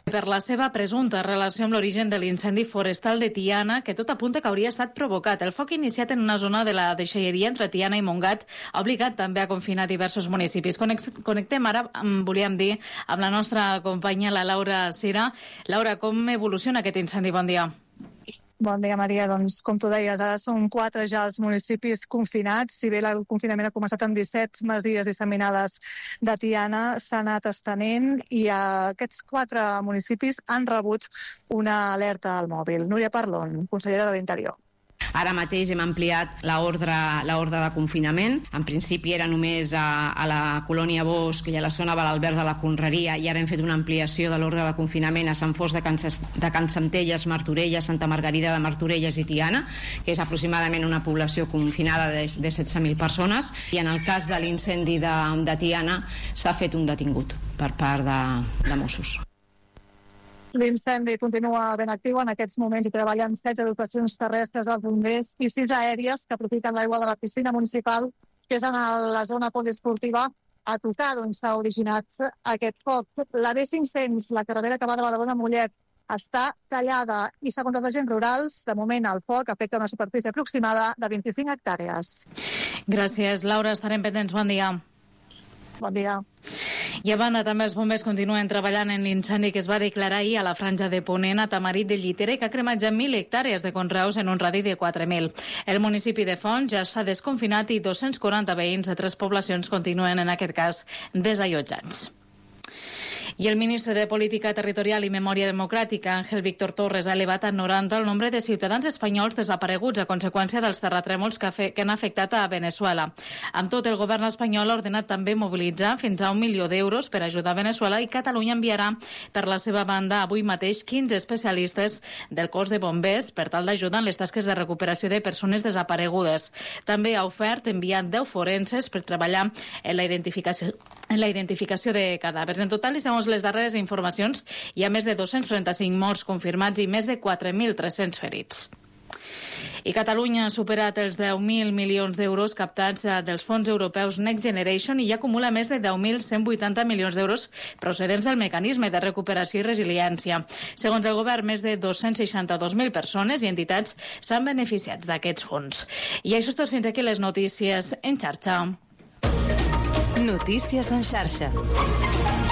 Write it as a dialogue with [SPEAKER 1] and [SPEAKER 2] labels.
[SPEAKER 1] Per la seva presumpta relació amb l'origen de l'incendi forestal de Tiana, que tot apunta que hauria estat provocat. El foc iniciat en una zona de la deixalleria entre Tiana i Montgat ha obligat també a confinar diversos municipis. Connectem ara, volíem dir, amb la nostra companya, la Laura Cira. Laura, com evoluciona aquest incendi? Bon dia.
[SPEAKER 2] Bon dia, Maria. Doncs, com tu deies, ara són 4 ja els municipis confinats. Si bé el confinament ha començat en 17 masies disseminades de Tiana, s'ha anat estenent i aquests 4 municipis han rebut una alerta al mòbil. Núria Parlon, consellera de l'Interior.
[SPEAKER 3] Ara mateix hem ampliat l'ordre de confinament. En principi era només a la colònia Bosch i a la zona de l'Albert de la Conreria, i ara hem fet una ampliació de l'ordre de confinament a Sant Fost de Can Centelles, Martorelles, Santa Margarida de Martorelles i Tiana, que és aproximadament una població confinada de 16.000 persones. I en el cas de l'incendi de Tiana s'ha fet un detingut per part de Mossos.
[SPEAKER 2] L'incendi continua ben actiu. En aquests moments hi treballen 16 dotacions terrestres dels bombers i 6 aèries que aprofiten l'aigua de la piscina municipal, que és en la zona poliesportiva, a tocar d'on s'ha originat aquest foc. La B500, la carretera que va de Badalona a Mollet, està tallada i, segons els agents rurals, de moment el foc afecta una superfície aproximada de 25 hectàrees.
[SPEAKER 1] Gràcies, Laura. Estarem pendents. Bon dia.
[SPEAKER 2] Bon dia.
[SPEAKER 1] I a banda, també els bombers continuen treballant en l'incendi que es va declarar ahir a la franja de Ponent, a Tamarit de Llitera, i que ha cremat ja 1.000 hectàrees de conreus en un radi de 4.000. El municipi de Font ja s'ha desconfinat i 240 veïns de 3 poblacions continuen, en aquest cas, desallotjats. I el ministre de Política Territorial i Memòria Democràtica, Ángel Víctor Torres, ha elevat a 90 el nombre de ciutadans espanyols desapareguts a conseqüència dels terratrèmols que han afectat a Venezuela. Amb tot, el govern espanyol ha ordenat també mobilitzar fins a 1 milió d'euros per ajudar Venezuela, i Catalunya enviarà per la seva banda avui mateix 15 especialistes del cos de bombers per tal d'ajudar en les tasques de recuperació de persones desaparegudes. També ha ofert enviar 10 forenses per treballar en la identificació de cadàvers. En total, i segons les darreres informacions, hi ha més de 235 morts confirmats i més de 4.300 ferits. I Catalunya ha superat els 10.000 milions d'euros captats dels fons europeus Next Generation i ja acumula més de 10.180 milions d'euros procedents del mecanisme de recuperació i resiliència. Segons el govern, més de 262.000 persones i entitats s'han beneficiat d'aquests fons. I això és tot. Fins aquí les notícies en xarxa.
[SPEAKER 4] Notícies en xarxa.